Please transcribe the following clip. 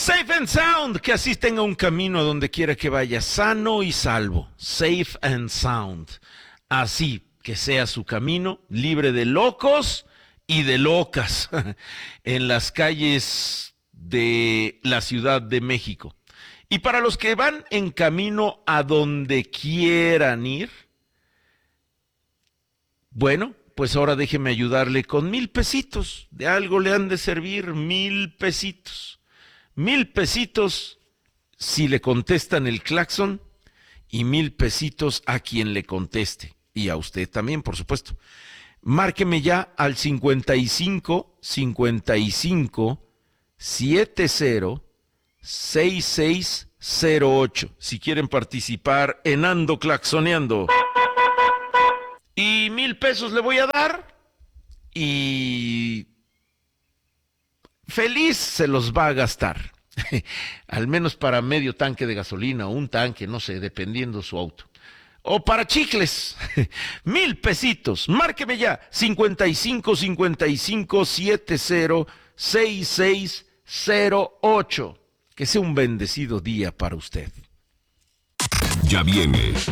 Safe and sound, que así tenga un camino a donde quiera que vaya, sano y salvo. Safe and sound. Así que sea su camino, libre de locos y de locas en las calles de la Ciudad de México. Y para los que van en camino a donde quieran ir, bueno, pues ahora déjeme ayudarle con 1,000 pesitos. De algo le han de servir 1,000 pesitos. 1,000 pesitos si le contestan el claxon y 1,000 pesitos a quien le conteste. Y a usted también, por supuesto. Márqueme ya al 55 55 70 6608 si quieren participar en Ando Claxoneando. Y 1,000 pesos le voy a dar y feliz se los va a gastar. Al menos para medio tanque de gasolina o un tanque, no sé, dependiendo su auto. O para chicles, 1,000 pesitos. Márqueme ya, 55 55 70 6608. Que sea un bendecido día para usted. Ya viene